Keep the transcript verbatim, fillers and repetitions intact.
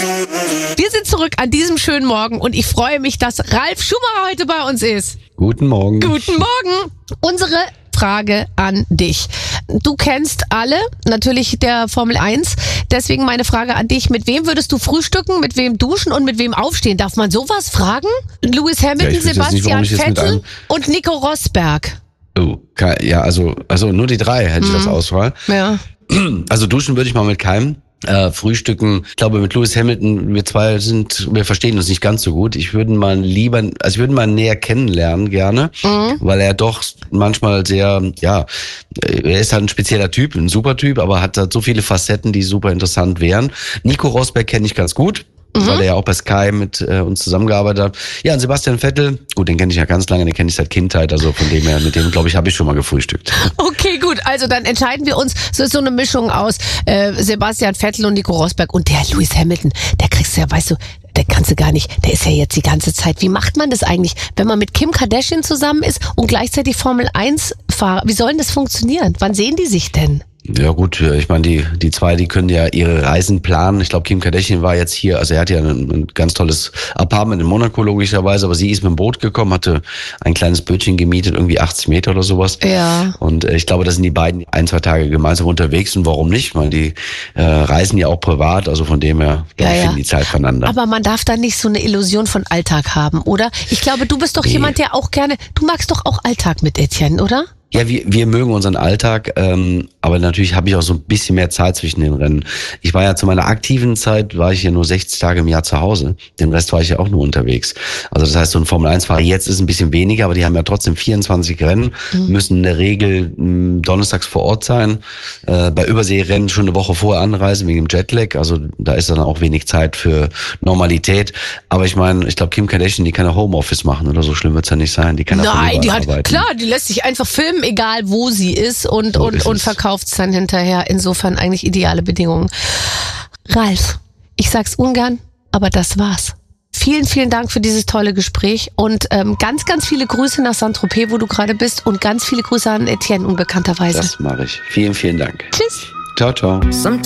Wir sind zurück an diesem schönen Morgen und ich freue mich, dass Ralf Schumacher heute bei uns ist. Guten Morgen. Guten Morgen. Unsere Frage an dich. Du kennst alle, natürlich der Formel eins. Deswegen meine Frage an dich. Mit wem würdest du frühstücken, mit wem duschen und mit wem aufstehen? Darf man sowas fragen? Lewis Hamilton, Ja, Sebastian nicht, Vettel und Nico Rosberg. Oh, ja, also, also nur die drei hätte ich Mhm. das Auswahl. Ja. Also duschen würde ich mal mit keinem. Äh, Frühstücken, ich glaube mit Lewis Hamilton, wir zwei sind, wir verstehen uns nicht ganz so gut. Ich würde mal lieber, also ich würde mal näher kennenlernen gerne, Mhm. weil er doch manchmal sehr, ja, er ist halt ein spezieller Typ, ein super Typ, aber hat halt so viele Facetten, die super interessant wären. Nico Rosberg kenne ich ganz gut. Mhm. Weil er ja auch bei Sky mit äh, uns zusammengearbeitet hat. Ja, und Sebastian Vettel, gut, den kenne ich ja ganz lange, den kenne ich seit Kindheit, also von dem her, mit dem, glaube ich, habe ich schon mal gefrühstückt. Okay, gut, also dann entscheiden wir uns, so ist so eine Mischung aus äh, Sebastian Vettel und Nico Rosberg und der Lewis Hamilton, der kriegst du ja, weißt du, der kannst du gar nicht, der ist ja jetzt die ganze Zeit. Wie macht man das eigentlich, wenn man mit Kim Kardashian zusammen ist und gleichzeitig Formel eins Fahrer? Wie soll denn das funktionieren? Wann sehen die sich denn? Ja gut, ich meine, die die zwei, die können ja ihre Reisen planen. Ich glaube, Kim Kardashian war jetzt hier, also er hat ja ein, ein ganz tolles Apartment in Monaco logischerweise, aber sie ist mit dem Boot gekommen, hatte ein kleines Bötchen gemietet, irgendwie achtzig Meter oder sowas. Ja. Und äh, ich glaube, da sind die beiden ein, zwei Tage gemeinsam unterwegs und warum nicht? Weil die äh, reisen ja auch privat, also von dem her, glaub Ja, ich, ja. finden die Zeit voneinander. Aber man darf da nicht so eine Illusion von Alltag haben, oder? Ich glaube, du bist doch Nee. jemand, der auch gerne, du magst doch auch Alltag mit Etienne, oder? Ja, wir, wir mögen unseren Alltag, ähm, aber natürlich habe ich auch so ein bisschen mehr Zeit zwischen den Rennen. Ich war ja zu meiner aktiven Zeit, war ich ja nur sechzig Tage im Jahr zu Hause. Den Rest war ich ja auch nur unterwegs. Also das heißt, so ein Formel eins Fahrer jetzt ist ein bisschen weniger, aber die haben ja trotzdem vierundzwanzig Rennen, mhm. müssen in der Regel mh, donnerstags vor Ort sein. Äh, bei Überseerennen schon eine Woche vorher anreisen wegen dem Jetlag. Also da ist dann auch wenig Zeit für Normalität. Aber ich meine, ich glaube, Kim Kardashian, die kann ja Homeoffice machen oder so schlimm wird's ja nicht sein. Die kann ja Nein, die hat, arbeiten. klar, die lässt sich einfach filmen, egal wo sie ist und, So und, ist und es. verkauft es dann hinterher. Insofern eigentlich ideale Bedingungen. Ralf, ich sag's ungern, aber das war's. Vielen, vielen Dank für dieses tolle Gespräch und ähm, ganz, ganz viele Grüße nach Saint-Tropez, wo du gerade bist und ganz viele Grüße an Etienne unbekannterweise. Das mache ich. Vielen, vielen Dank. Tschüss. Ciao, ciao.